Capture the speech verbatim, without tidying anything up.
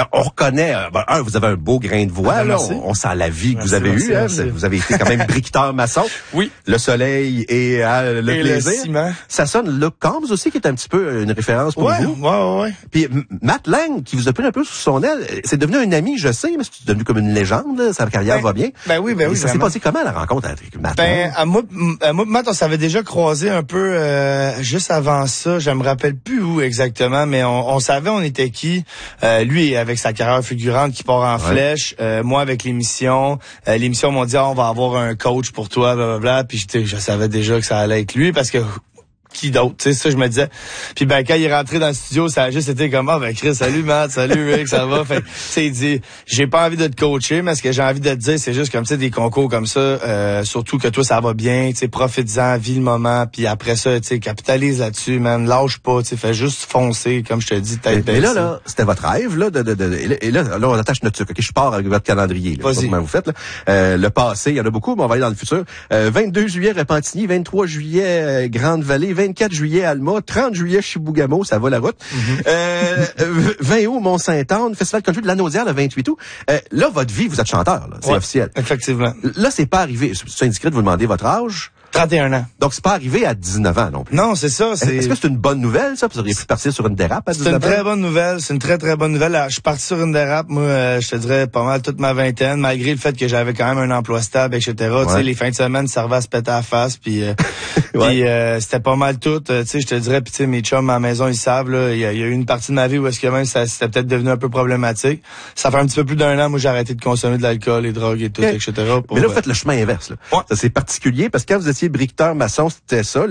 on reconnaît, euh, ben, un, vous avez un beau grain de voix, ah, là, on, on sent la vie que merci, vous avez merci, eue. Hein, merci. vous avez été quand même briqueteur maçon. Oui. Le soleil et euh, le et plaisir. Le ciment. Ça sonne Luke Combs aussi, qui est un petit peu une référence pour ouais, vous. Ouais, ouais, ouais. Puis M- Matt Lang, qui vous a pris un peu sous son aile, c'est devenu un ami, je sais, mais c'est devenu comme une légende, là, sa carrière ben, va bien. Ben oui, ben et oui. ça s'est vraiment. passé comment, la rencontre avec Matt Ben, Lang? à moi, à moi, Matt, on s'avait déjà croisé un peu euh, juste avant ça. Je me rappelle plus où exactement, mais on, on savait on était qui. Euh, lui, avec sa carrière figurante qui part en ouais. flèche. Euh, moi, avec l'émission. Euh, l'émission m'ont dit, ah, on va avoir un coach pour toi, blablabla. Puis je, je savais déjà que ça allait être lui parce que... qui d'autre, tu sais, ça je me disais. Puis ben quand il est rentré dans le studio, ça a juste été comme ah ben Chris, salut Matt, salut Rick, ça va. Fait tu sais, il dit j'ai pas envie de te coacher, mais ce que j'ai envie de te dire, c'est juste comme tu sais des concours comme ça, euh, surtout que toi ça va bien, tu sais, profites-en, vis le moment, puis après ça, tu sais, capitalise là-dessus, man, lâche pas, tu sais, fais juste foncer, comme je te dis, tête baissée. Et là là, c'était votre rêve là de de, de et là, et là, là on attache notre sucre. OK, je pars avec votre calendrier là. Comment vous faites là. Euh, le passé, il y en a beaucoup, mais on va aller dans le futur. Euh, vingt-deux juillet Repentigny, vingt-trois juillet euh, Grande-Vallée, vingt-quatre juillet Alma, trente juillet Chibougamau, ça va la route. Mm-hmm. euh, vingt août Mont-Saint-Anne, Festival Country de Lanaudière le vingt-huit août. Euh, là votre vie, vous êtes chanteur là, c'est ouais, officiel. Effectivement. Là c'est pas arrivé, c'est indiscret de vous demander votre âge. trente et un ans. Donc, c'est pas arrivé à dix-neuf ans non plus. Non, c'est ça. C'est... Est-ce que c'est une bonne nouvelle, ça? Vous auriez pu partir sur une dérape à dix-neuf ans? C'est une très bonne nouvelle. C'est une très, très bonne nouvelle. Alors, je suis parti sur une dérape, moi, euh, je te dirais, pas mal toute ma vingtaine, malgré le fait que j'avais quand même un emploi stable, et cetera. Ouais. Tu sais, les fins de semaine, ça servait à se péter à la face, puis euh, ouais. puis euh, c'était pas mal tout. Tu sais, je te dirais, puis tu sais, mes chums à la maison, ils savent, là, il y, y a eu une partie de ma vie où est-ce que même ça c'était peut-être devenu un peu problématique. Ça fait un petit peu plus d'un an, moi, j'ai arrêté de consommer de l'alcool, les drogues et tout, okay. et cetera. Pour, Mais là, vous faites le chemin inverse, là. Ouais. Ça, c'est particulier, parce que quand vous étiez briqueteur maçon, c'était ça.